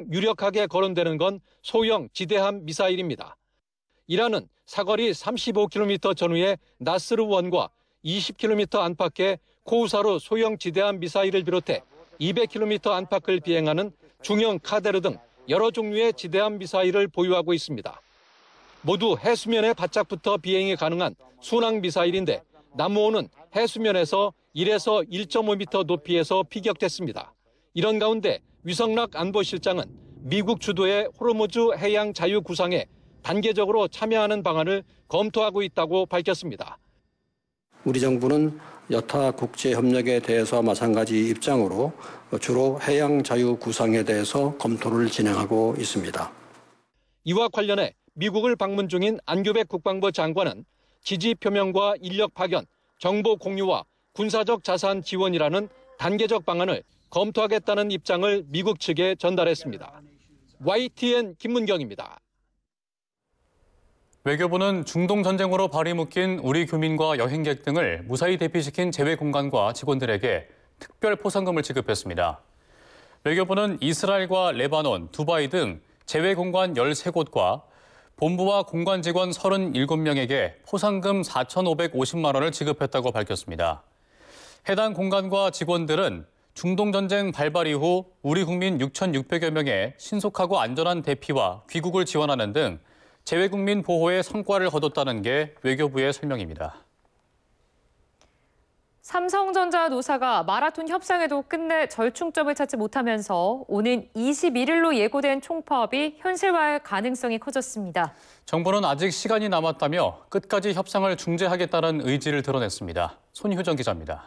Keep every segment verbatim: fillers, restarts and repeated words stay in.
유력하게 거론되는 건 소형 지대함 미사일입니다. 이란은 사거리 삼십오 킬로미터 전후의 나스르원과 이십 킬로미터 안팎의 코우사르 소형 지대함 미사일을 비롯해 이백 킬로미터 안팎을 비행하는 중형 카데르 등 여러 종류의 지대함 미사일을 보유하고 있습니다. 모두 해수면에 바짝 붙어 비행이 가능한 순항 미사일인데 남모호는 해수면에서 일에서 일 점 오 미터 높이에서 피격됐습니다. 이런 가운데 위성락 안보실장은 미국 주도의 호르무즈 해양 자유 구상에 단계적으로 참여하는 방안을 검토하고 있다고 밝혔습니다. 우리 정부는 여타 국제협력에 대해서 마찬가지 입장으로 주로 해양 자유 구상에 대해서 검토를 진행하고 있습니다. 이와 관련해 미국을 방문 중인 안규백 국방부 장관은 지지 표명과 인력 파견, 정보 공유와 군사적 자산 지원이라는 단계적 방안을 검토하겠다는 입장을 미국 측에 전달했습니다. 와이티엔 김문경입니다. 외교부는 중동 전쟁으로 발이 묶인 우리 교민과 여행객 등을 무사히 대피시킨 재외공관과 직원들에게 특별 포상금을 지급했습니다. 외교부는 이스라엘과 레바논, 두바이 등 재외공관 열세 곳과 본부와 공관 직원 서른일곱 명에게 포상금 사천오백오십만 원을 지급했다고 밝혔습니다. 해당 공관과 직원들은 중동 전쟁 발발 이후 우리 국민 육천육백여 명의 신속하고 안전한 대피와 귀국을 지원하는 등 재외국민 보호에 성과를 거뒀다는 게 외교부의 설명입니다. 삼성전자 노사가 마라톤 협상에도 끝내 절충점을 찾지 못하면서 오는 이십일 일로 예고된 총파업이 현실화할 가능성이 커졌습니다. 정부는 아직 시간이 남았다며 끝까지 협상을 중재하겠다는 의지를 드러냈습니다. 손효정 기자입니다.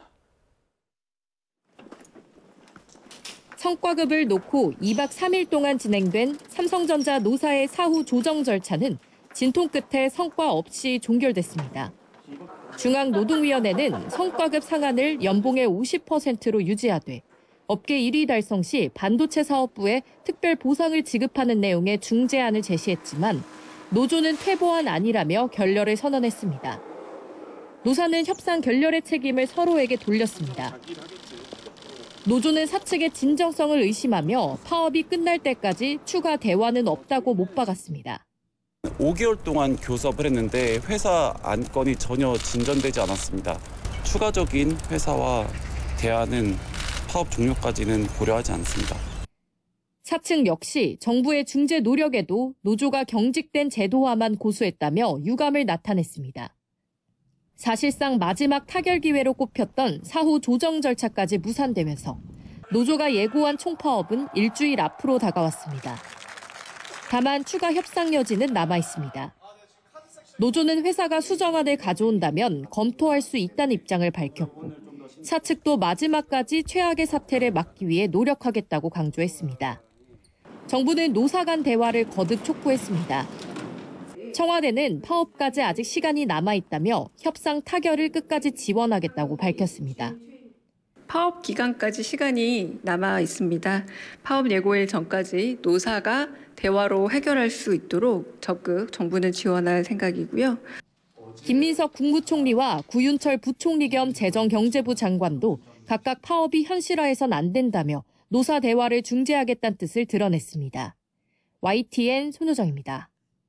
성과급을 놓고 이박 삼일 동안 진행된 삼성전자 노사의 사후 조정 절차는 진통 끝에 성과 없이 종결됐습니다. 중앙노동위원회는 성과급 상한을 연봉의 오십 퍼센트로 유지하되 업계 일 위 달성 시 반도체 사업부에 특별 보상을 지급하는 내용의 중재안을 제시했지만 노조는 퇴보안 아니라며 결렬을 선언했습니다. 노사는 협상 결렬의 책임을 서로에게 돌렸습니다. 노조는 사측의 진정성을 의심하며 파업이 끝날 때까지 추가 대화는 없다고 못 박았습니다. 오 개월 동안 교섭을 했는데 회사 안건이 전혀 진전되지 않았습니다. 추가적인 회사와 대화는 파업 종료까지는 고려하지 않습니다. 사측 역시 정부의 중재 노력에도 노조가 경직된 제도화만 고수했다며 유감을 나타냈습니다. 사실상 마지막 타결 기회로 꼽혔던 사후 조정 절차까지 무산되면서 노조가 예고한 총파업은 일주일 앞으로 다가왔습니다. 다만 추가 협상 여지는 남아 있습니다. 노조는 회사가 수정안을 가져온다면 검토할 수 있다는 입장을 밝혔고 사측도 마지막까지 최악의 사태를 막기 위해 노력하겠다고 강조했습니다. 정부는 노사 간 대화를 거듭 촉구했습니다. 청와대는 파업까지 아직 시간이 남아 있다며 협상 타결을 끝까지 지원하겠다고 밝혔습니다. 파업 기간까지 시간이 남아 있습니다. 파업 예고일 전까지 노사가 대화로 해결할 수 있도록 적극 정부는 지원할 생각이고요. 김민석 국무총리와 구윤철 부총리 겸 재정경제부 장관도 각각 파업이 현실화해선 안 된다며 노사 대화를 중재하겠다는 뜻을 드러냈습니다. 와이티엔 손효정입니다.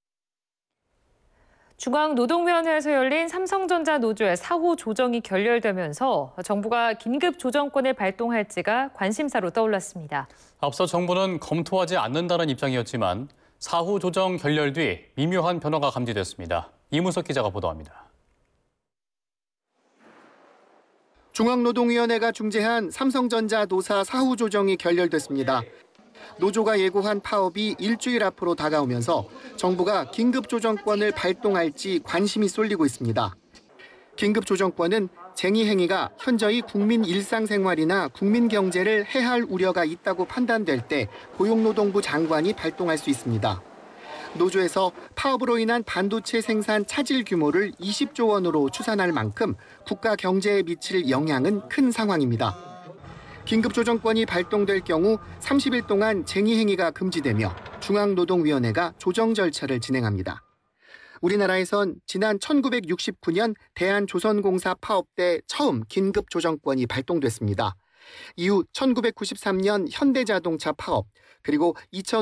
중앙노동위원회에서 열린 삼성전자 노조의 사후 조정이 결렬되면서 정부가 긴급 조정권을 발동할지가 관심사로 떠올랐습니다. 앞서 정부는 검토하지 않는다는 입장이었지만 사후 조정 결렬 뒤 미묘한 변화가 감지됐습니다. 이문석 기자가 보도합니다. 중앙노동위원회가 중재한 삼성전자 노사 사후 조정이 결렬됐습니다. 노조가 예고한 파업이 일주일 앞으로 다가오면서 정부가 긴급조정권을 발동할지 관심이 쏠리고 있습니다. 긴급조정권은 쟁의 행위가 현저히 국민 일상생활이나 국민 경제를 해할 우려가 있다고 판단될 때 고용노동부 장관이 발동할 수 있습니다. 노조에서 파업으로 인한 반도체 생산 차질 규모를 이십조 원으로 추산할 만큼 국가 경제에 미칠 영향은 큰 상황입니다. 긴급조정권이 발동될 경우 삼십 일 동안 쟁의 행위가 금지되며 중앙노동위원회가 조정 절차를 진행합니다. 우리나라에선 지난 천구백육십구 년 대한조선공사 파업 때 처음 긴급조정권이 발동됐습니다. 이후 천구백구십삼 년 현대자동차 파업, 그리고 이천